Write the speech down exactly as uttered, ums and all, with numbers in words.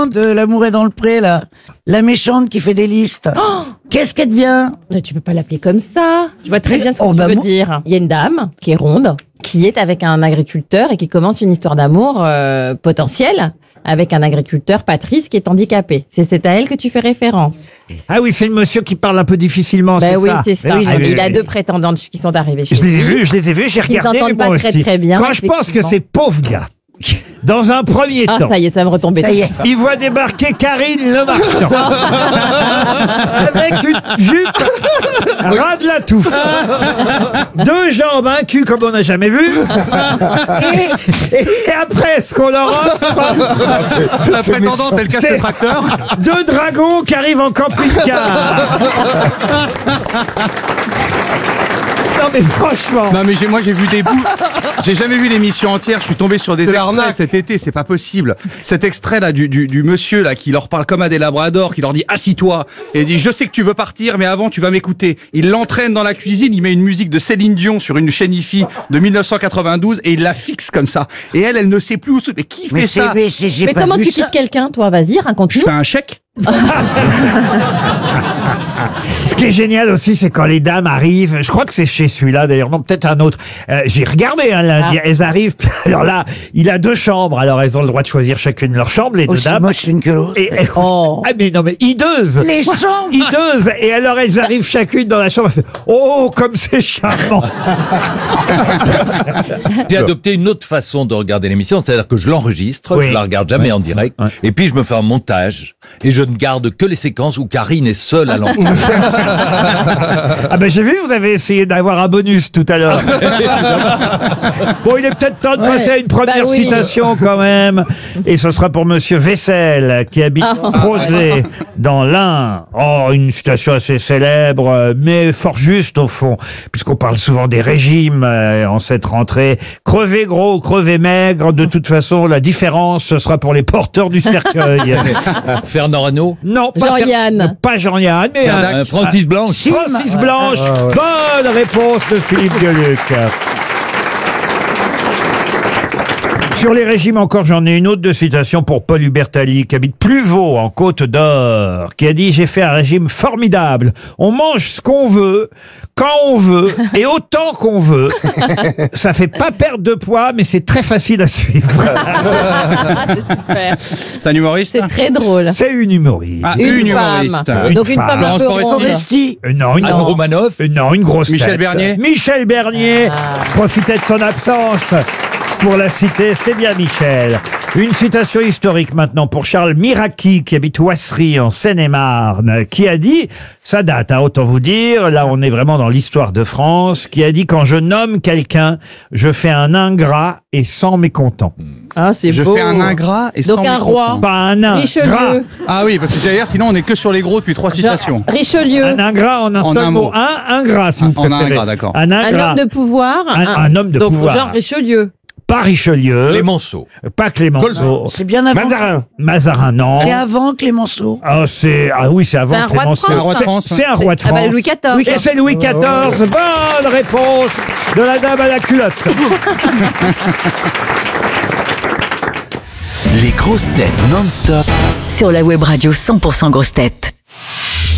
de L'amour est dans le pré, là. La méchante qui fait des listes. Oh, qu'est-ce qu'elle devient? Mais tu peux pas l'appeler comme ça. Je vois très bien ce que oh, tu bah veux moi... dire. Il y a une dame qui est ronde, qui est avec un agriculteur et qui commence une histoire d'amour euh, potentielle avec un agriculteur, Patrice, qui est handicapé. C'est, c'est à elle que tu fais référence. Ah oui, c'est le monsieur qui parle un peu difficilement, Ben c'est oui, ça. c'est ça. Ben oui, Ah, oui, il a oui. deux prétendantes qui sont arrivées chez Je les ai lui. vus, je les ai vus, j'ai Qui ne regardé, mais s'entendent pas moi très, aussi. très bien, Quand je pense que effectivement. ces pauvres gars, dans un premier Ah, temps, ça y est, ça va me retomber. Ça y est. ils voient débarquer Karine Le Marchand avec une jupe ras de la touffe, deux jambes, un cul comme on n'a jamais vu, et, et après ce qu'on leur offre, La prétendante, elle casse C'est- le tracteur. deux dragons qui arrivent en camping-car. Non mais franchement. Non mais j'ai, moi j'ai vu des bouts. J'ai jamais vu l'émission entière. Je suis tombé sur des C'est extraits l'arnaque. cet été. C'est pas possible. Cet extrait là du, du, du monsieur là qui leur parle comme à des labradors, qui leur dit assis-toi et il dit je sais que tu veux partir mais avant tu vas m'écouter. Il l'entraîne dans la cuisine. Il met une musique de Céline Dion sur une chaîne hi-fi de dix-neuf cent quatre-vingt-douze et il la fixe comme ça. Et elle, elle ne sait plus où se. Mais qui fait Mais c'est, ça? mais c'est, j'ai Mais pas comment vu tu ça. quittes quelqu'un, toi? Vas-y, Je raconte-nous. fais un chèque. Ce qui est génial aussi, c'est quand les dames arrivent. Je crois que c'est chez celui-là, d'ailleurs. Non, peut-être un autre. Euh, j'ai regardé, hein, lundi. Ah. Elles arrivent. Alors là, il a deux chambres. Alors elles ont le droit de choisir chacune leur chambre, les deux Aussi dames. moche l'une que l'autre. Et, Oh. Ah mais non, mais hideuses. Les chambres. Hideuses. Et alors elles arrivent chacune dans la chambre. Elles font, oh, comme c'est charmant. J'ai adopté une autre façon de regarder l'émission, c'est-à-dire que je l'enregistre, Oui. je la regarde jamais Ouais. en direct, Ouais. et puis je me fais un montage, et je ne garde que les séquences où Karine est seule à l'antenne. Ah ben j'ai vu, vous avez essayé d'avoir un bonus tout à l'heure. Bon, il est peut-être temps de passer à une première Bah oui. citation quand même. Et ce sera pour Monsieur Vessel, qui habite Crozet, dans l'Ain. Oh, une citation assez célèbre, euh, mais fort juste au fond, puisqu'on parle souvent des régimes euh, en cette rentrée. Crever gros, crever maigre, de toute façon, la différence, ce sera pour les porteurs du cercueil. Fernand Reynaud, Non, pas Jean-Yann. Fer- Pas Jean-Yann, mais un- euh, Francis Blanche. Francis Blanche. Bonne réponse de Philippe Gueluc. Sur les régimes encore, j'en ai une autre de citation pour Paul Hubertali, qui habite Pluvaux, en Côte d'Or, qui a dit « J'ai fait un régime formidable. On mange ce qu'on veut, quand on veut, et autant qu'on veut. Ça fait pas perdre de poids, mais c'est très facile à suivre. Ah, c'est super. C'est un humoriste. C'est très drôle. » C'est une humoriste. Ah, Une, une femme. humoriste. Une Donc une femme. femme un peu Laurence ronde. Foresti. Euh, Non, une, Anne Romanoff, Euh, non, une grosse Michel tête. Bernier. Michel Bernier profitait de son absence pour la citer. C'est bien Michel. Une citation historique maintenant pour Charles Miraki, qui habite Ouassery en Seine-et-Marne, qui a dit, ça date, hein, autant vous dire, là on est vraiment dans l'histoire de France, qui a dit « Quand je nomme quelqu'un, je fais un ingrat et sans mécontent. Ah, c'est Je beau. fais un ingrat et Donc sans un mécontent. roi. » Pas un ingrat. Richelieu. Ah oui, parce que j'allais dire, sinon on est que sur les gros depuis trois Genre, citations. Richelieu. Un ingrat en un En seul un mot. mot. Un ingrat, si vous En un préférez. ingrat, d'accord. Un Un ingrat. homme de pouvoir. Un- un homme de Donc, pouvoir. genre Richelieu. Pas Richelieu. Clémenceau. Pas Clémenceau. C'est bien avant. Mazarin. Mazarin, non. C'est avant Clémenceau. Ah, c'est, ah oui, c'est avant C'est un roi de Clémenceau. France. Un roi de C'est- France. C'est un roi de Ah France. bah, Louis quatorze. Et c'est Louis quatorze. Bonne réponse de la dame à la culotte. Les grosses têtes non-stop Sur la web radio cent pour cent grosses têtes.